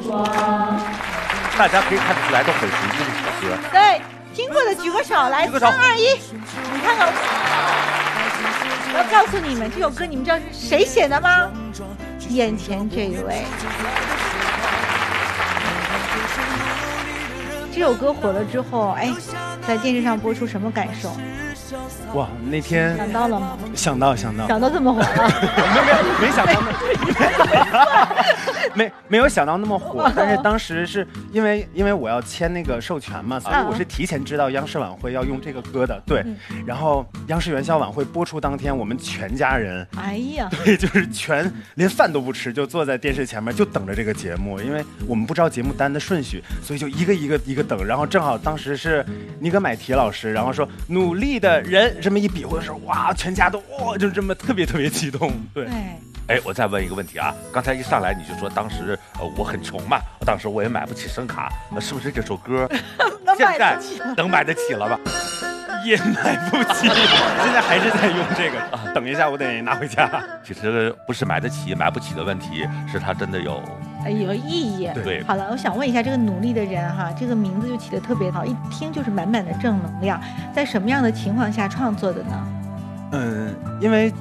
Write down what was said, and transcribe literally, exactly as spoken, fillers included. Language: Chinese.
大家可以看得出来都很熟悉这首歌。 对，听过的举个手来， 举个手三二一，你看看。我要告诉你们，这首歌你们知道是谁写的吗？眼前这一位。这首歌火了之后，哎，在电视上播出什么感受？ 哇，那天想到了吗？ 想到想到想到这么火了， 没没没想到那没没有想到那么火，但是当时是因为因为我要签那个授权嘛，所以我是提前知道央视晚会要用这个歌的，对。然后央视元宵晚会播出当天，我们全家人， 哎呀， 对，就是全连饭都不吃，就坐在电视前面就等着这个节目，因为我们不知道节目单的顺序，所以就一个一个一个等。然后正好当时是尼格买提老师，然后说努力的人这么一比划的时候，哇，全家都哇就这么特别特别激动，对。 对。 哎，我再问一个问题啊，刚才一上来你就说当时呃我很穷嘛，当时我也买不起声卡，那是不是这首歌现在能买得起了吧？ 也买不起，现在还是在用这个啊。等一下，我得拿回家。 其实不是买得起买不起的问题，是它真的有哎有意义。 对， 好了，我想问一下，这个努力的人哈，这个名字就起得特别好，一听就是满满的正能量。在什么样的情况下创作的呢？ 嗯，因为